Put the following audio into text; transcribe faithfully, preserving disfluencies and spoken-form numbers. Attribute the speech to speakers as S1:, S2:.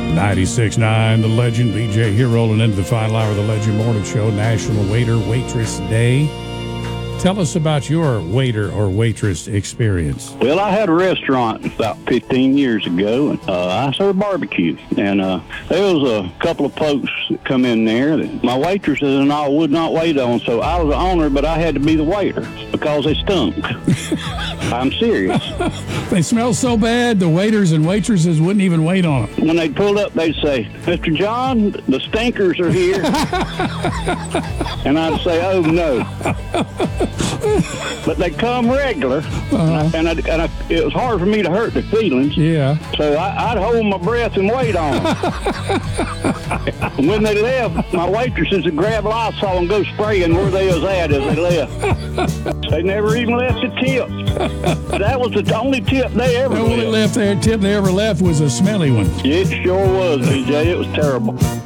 S1: ninety-six point nine, The Legend. B J here rolling into the final hour of the Legend Morning Show, National Waiter Waitress Day. Tell us about your waiter or waitress experience.
S2: Well, I had a restaurant about fifteen years ago, and uh, I served barbecue. And uh, there was a couple of folks that come in there that my waitresses and I would not wait on. So I was the owner, but I had to be the waiter because they stunk. I'm serious.
S1: They smell so bad, the waiters and waitresses wouldn't even wait on them.
S2: When they pulled up, they'd say, "Mister John, the stinkers are here." And I'd say, "Oh, no." But they come regular, uh-huh. and, I, and, I, and I, it was hard for me to hurt their feelings.
S1: Yeah.
S2: So I, I'd hold my breath and wait on them. And when they left, my waitresses would grab Lysol and go spraying where they was at as they left. They never even left a tip. That was the only tip they ever
S1: the
S2: left.
S1: only left there tip they ever left was a smelly one.
S2: It sure was, B J. It was terrible.